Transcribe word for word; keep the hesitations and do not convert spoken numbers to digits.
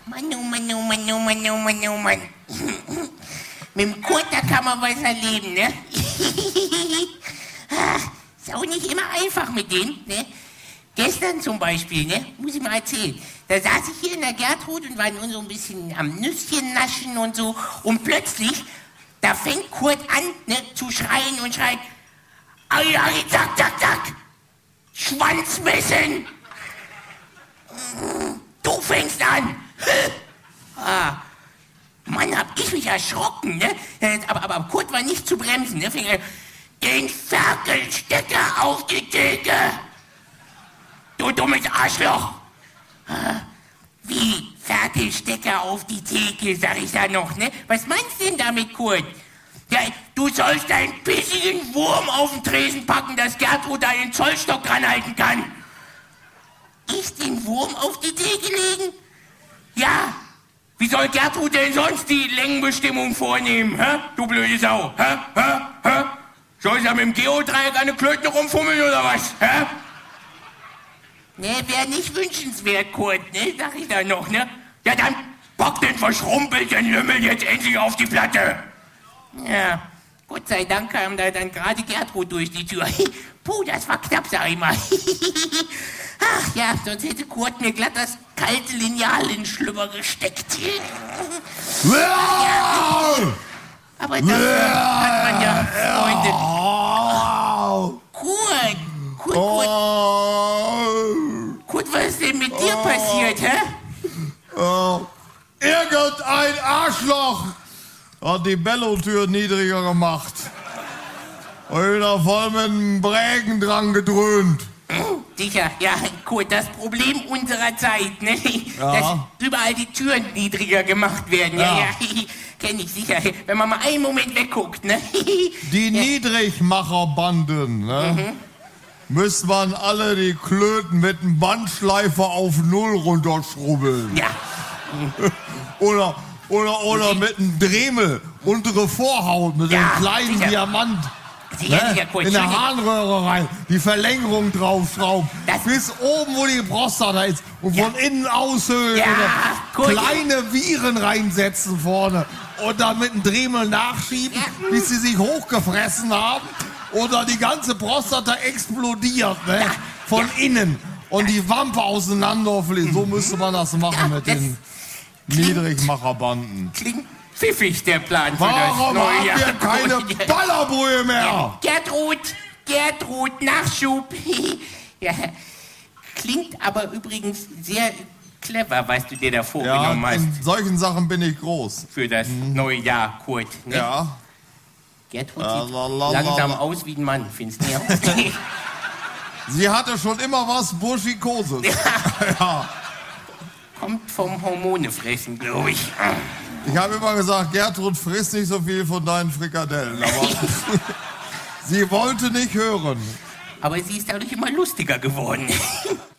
Mann, oh Mann, oh Mann, oh Mann, oh Mann, oh Mann. Mit dem Kurt, da kann man was erleben, ne? Ist auch nicht immer einfach mit denen, ne? Gestern zum Beispiel, ne? Muss ich mal erzählen. Da saß ich hier in der Gertrud und war nur so ein bisschen am Nüsschen naschen und so. Und plötzlich, da fängt Kurt an, ne, zu schreien und schreit, ai, ai, zack, zack, zack, Schwanzmessen. Du fängst an. Ah, Mann, hab ich mich erschrocken, ne? Aber, aber Kurt war nicht zu bremsen, ne? Fing er, den Ferkelstecker auf die Theke. Du dummes Arschloch. Wie, Ferkelstecker auf die Theke, sag ich da noch, ne? Was meinst du denn damit, Kurt? Ja, du sollst einen bissigen Wurm auf den Tresen packen, dass Gertrud da den Zollstock dran halten kann. Ich den Wurm auf die Theke legen? Ja. Wie soll Gertrud denn sonst die Längenbestimmung vornehmen, hä? Du blöde Sau, hä? Hä? Hä? Soll sie mit dem Geodreieck an der Klöte rumfummeln oder was, hä? Ne, wäre nicht wünschenswert, Kurt, ne? Sag ich da noch, ne? Ja, dann pack den verschrumpelten Lümmel jetzt endlich auf die Platte. Ja, Gott sei Dank kam da dann gerade Gertrud durch die Tür. Puh, das war knapp, sag ich mal. Ach ja, sonst hätte Kurt mir glatt das kalte Lineal in den Schlüpper gesteckt. Ja, aber das hat man ja, Freunde. Kurt, Kurt, Kurt. Kurt, was ist denn mit dir passiert, hä? Oh. Irgendein Arschloch hat die Bellotür niedriger gemacht. Und da voll mit dem Brägen dran gedröhnt. Sicher, ja, Kurt, das Problem unserer Zeit, ne? Ja. Dass überall die Türen niedriger gemacht werden. Ja, Ja. ja, kenn ich sicher. Wenn man mal einen Moment wegguckt, ne? Die Niedrigmacherbanden, ne? Mhm. Müsste man alle die Klöten mit einem Bandschleifer auf Null runterschrubbeln. Ja. Oder, oder, oder mit einem Dremel, untere Vorhaut, mit Ja, einem kleinen sicher. Diamant. Sicher, Ne? sicher, Kurt. In der Entschuldigung. Harnröhre rein, die Verlängerung draufschrauben, Das- bis oben, wo die Prostata ist, und Ja. von innen aushöhlen, Ja, oder Kurt. kleine Viren reinsetzen vorne und dann mit dem Dremel nachschieben, Ja. bis sie sich hochgefressen haben oder die ganze Prostata explodiert, ne? Ja. Von Ja. innen und die Wampe auseinanderfliegt. So müsste man das machen Ja, mit das den klingt- Niedrigmacherbanden. Klingt pfiffig, der Plan für Warum das neue haben Jahr. wir keine Ballerbrühe mehr? Gertrud, Gertrud, Nachschub. Ja, klingt aber übrigens sehr clever, was du dir da Ja, vorgenommen hast in solchen Sachen bin ich groß. für das neue Jahr, Kurt. Ne? Ja. Gertrud Ja, sieht la, la, langsam la. aus wie ein Mann, findest du nicht? Sie hatte schon immer was Burschikoses. Ja. Kommt vom Hormonefressen, glaube ich. Ich habe immer gesagt, Gertrud frisst nicht so viel von deinen Frikadellen. Aber sie wollte nicht hören. Aber sie ist dadurch immer lustiger geworden.